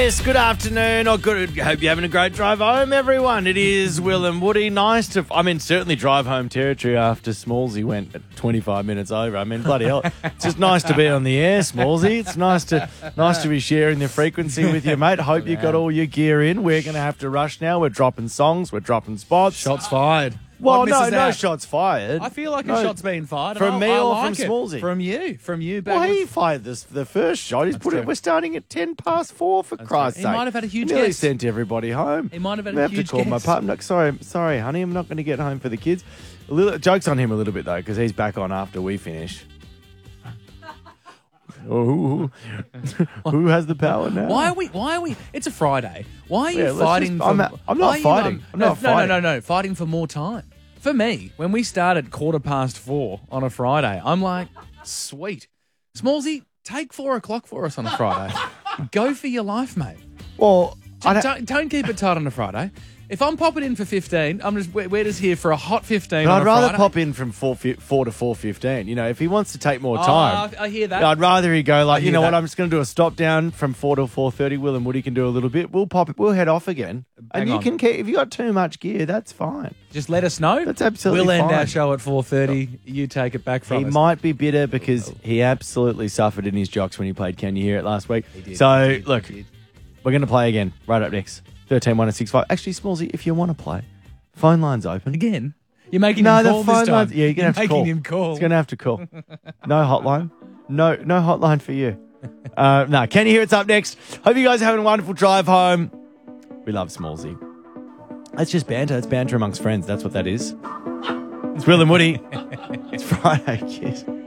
Yes, good afternoon, or good. Hope you're having a great drive home, everyone. It is Will and Woody. Nice to, certainly drive home territory after Smallsy went at 25 minutes over. I mean, bloody hell, it's just nice to be on the air, Smallsy. It's nice to be sharing the frequency with you, mate. Hope you got all your gear in. We're going to have to rush now. We're dropping songs. We're dropping spots. Shots fired. Well, no shots fired. I feel like a shot's been fired. From me I or like from it. Smallsy? From you. Well, he fired the first shot. He's put it. We're starting at 4:10 for Christ's sake. He might have had a huge Nearly guess. sent everybody home. He might have had I a have huge to call my guess. partner. Sorry, honey. I'm not going to get home for the kids. Joke's on him a little bit though, because he's back on after we finish. Oh, who has the power now? Why are we? It's a Friday. Why are you Yeah, let's fighting? just- I'm not fighting. I'm not fighting. No. Fighting for more time. For me, when we start at 4:15 on a Friday, I'm like, sweet. Smallsy, take 4 o'clock for us on a Friday. Go for your life, mate. Well, Don't keep it tight on a Friday. If I'm popping in for 15, we're just here for a hot 15. But on I'd a rather Friday. pop in from 4 to 4:15. You know, if he wants to take more time, I hear that. I'd rather he go like, you hear know what? that. I'm just going to do a stop down from 4 to 4:30. Will and Woody can do a little bit. We'll pop it. We'll head off again, and Hang you on. can keep. If you got too much gear, that's fine. Just let us know. That's absolutely We'll end fine. our show at 4:30. You take it back from He us. might be bitter because he absolutely suffered in his jocks when he played Can You Hear It last week. He did, So, he did, look, he did. we're going to play again right up next. 13 1 6 5. Actually, Smallsy, if you want to play, phone line's open. Again? You're making No, him the call phone this time. lines. Yeah, you're going to have to call. making him call. He's going to have to call. No hotline. No hotline for you. No, Can You Hear It's up next. Hope you guys are having a wonderful drive home. We love Smallsy. That's just banter. It's banter amongst friends. That's what that is. It's Will and Woody. It's Friday, kids.